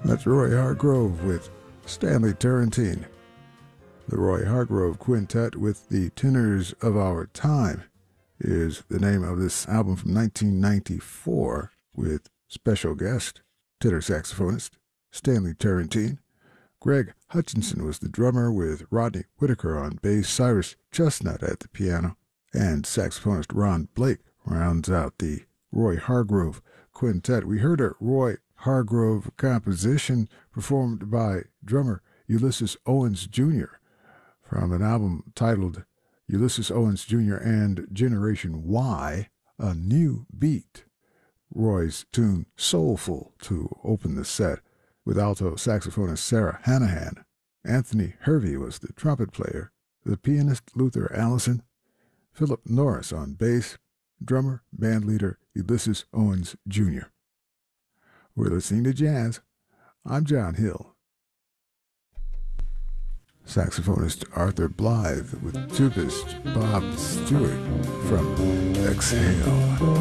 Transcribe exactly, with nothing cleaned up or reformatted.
That's Roy Hargrove with Stanley Turrentine. The Roy Hargrove Quintet with the Tenors of Our Time is the name of this album from nineteen ninety-four, with special guest, tenor saxophonist Stanley Turrentine. Greg Hutchinson was the drummer, with Rodney Whitaker on bass, Cyrus Chestnut at the piano, and saxophonist Ron Blake rounds out the Roy Hargrove Quintet. We heard a Roy Hargrove composition performed by drummer Ulysses Owens Junior from an album titled Ulysses Owens Junior and Generation Y, A New Beat. Roy's tune Soulful to open the set, with alto saxophonist Sarah Hanahan. Anthony Hervey was the trumpet player, the pianist Luther Allison, Philip Norris on bass, drummer, bandleader Ulysses Owens Junior We're listening to jazz. I'm John Hill. Saxophonist Arthur Blythe with tubist Bob Stewart from Exhale.